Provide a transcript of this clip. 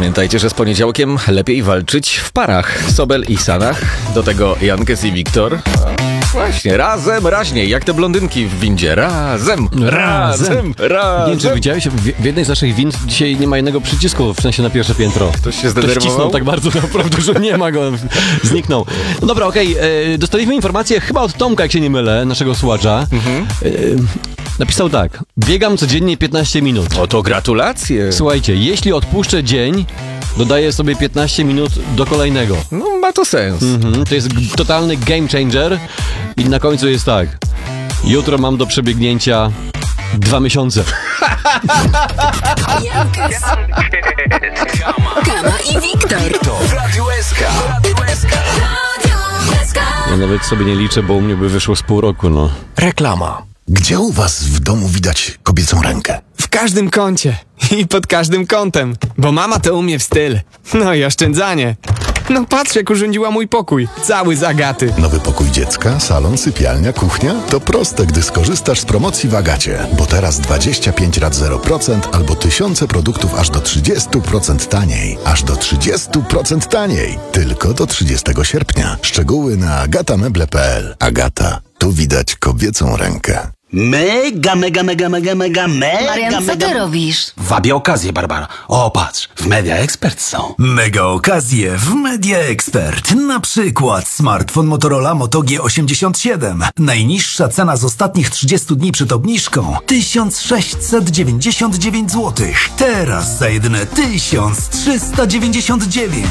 Pamiętajcie, że z poniedziałkiem lepiej walczyć w parach. Sobel i Sanach, do tego Jankes i Wiktor. Właśnie, razem, raźniej, jak te blondynki w windzie. Razem. Nie wiem, czy widziałeś, w jednej z naszych wind dzisiaj nie ma jednego przycisku, w sensie na pierwsze piętro. Ktoś się Ktoś zdenerwował? cisnął tak bardzo naprawdę, że nie ma go, zniknął. No dobra, okej, dostaliśmy informację chyba od Tomka, jak się nie mylę, naszego słuchacza. Napisał tak: biegam codziennie 15 minut. O, to gratulacje. Słuchajcie, jeśli odpuszczę dzień, dodaję sobie 15 minut do kolejnego. No, ma to sens. To jest totalny game changer i na końcu jest tak: jutro mam do przebiegnięcia 2 miesiące. Jankes, Kama i Wiktor. To w Radiu SK. Ja nawet sobie nie liczę, bo u mnie by wyszło z pół roku, no. Reklama. Gdzie u was w domu widać kobiecą rękę? W każdym kącie i pod każdym kątem, bo mama to umie w styl. No i oszczędzanie. No patrz, jak urządziła mój pokój, cały z Agaty. Nowy pokój dziecka, salon, sypialnia, kuchnia? To proste, gdy skorzystasz z promocji w Agacie. Bo teraz 25 lat 0% albo tysiące produktów aż do 30% taniej. Aż do 30% taniej. Tylko do 30 sierpnia. Szczegóły na agatameble.pl. Agata. Tu widać kobiecą rękę. Mega. Marian, co ty robisz? Wabie okazję, Barbara. O, patrz, w Media Expert są. Mega okazje w Media Expert. Na przykład smartfon Motorola Moto G87. Najniższa cena z ostatnich 30 dni przed obniżką 1699 zł. Teraz za jedyne 1399.